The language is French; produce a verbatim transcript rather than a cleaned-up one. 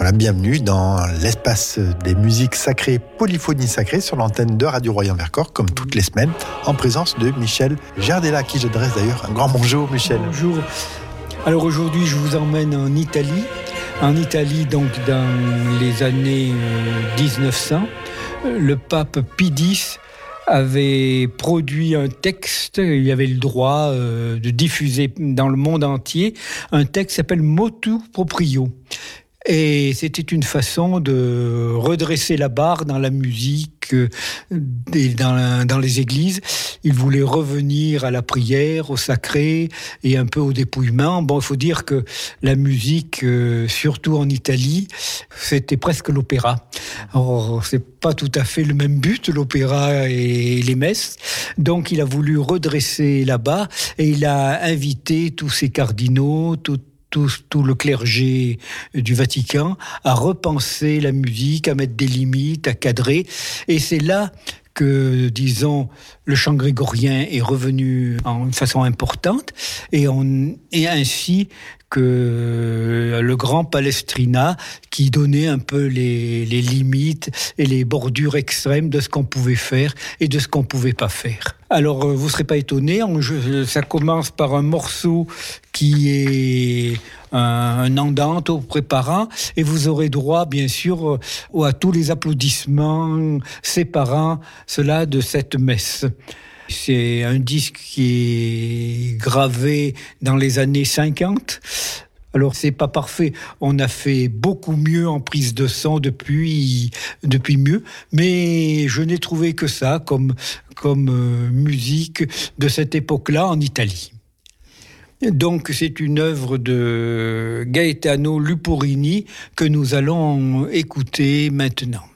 Voilà, bienvenue dans l'espace des musiques sacrées, polyphonie sacrée, sur l'antenne de Radio Royan-Vercors, comme toutes les semaines, en présence de Michel Gerdella, à qui j'adresse d'ailleurs un grand bonjour, Michel. Bonjour. Alors aujourd'hui, je vous emmène en Italie. En Italie, donc dans les années dix-neuf cents, le pape Pie X avait produit un texte, il avait le droit euh, de diffuser dans le monde entier un texte qui s'appelle Motu Proprio. Et c'était une façon de redresser la barre dans la musique et dans, la, dans les églises. Il voulait revenir à la prière, au sacré et un peu au dépouillement. Bon, il faut dire que la musique, euh, surtout en Italie, c'était presque l'opéra. Alors, c'est pas tout à fait le même but, l'opéra et les messes. Donc, il a voulu redresser la barre et il a invité tous ses cardinaux, tout Tout, tout le clergé du Vatican à repenser la musique, à mettre des limites, à cadrer. Et c'est là que, disons, le chant grégorien est revenu en façon importante, et, on, et ainsi que le grand Palestrina, qui donnait un peu les, les limites et les bordures extrêmes de ce qu'on pouvait faire et de ce qu'on ne pouvait pas faire. Alors, vous ne serez pas étonnés, ça commence par un morceau qui est un, un andante au préparant, et vous aurez droit, bien sûr, à tous les applaudissements séparant cela de cette messe. C'est un disque qui est gravé dans les années cinquante. Alors, c'est pas parfait. On a fait beaucoup mieux en prise de son depuis, depuis mieux. Mais je n'ai trouvé que ça comme, comme euh, musique de cette époque-là en Italie. Donc, c'est une œuvre de Gaetano Luporini que nous allons écouter maintenant.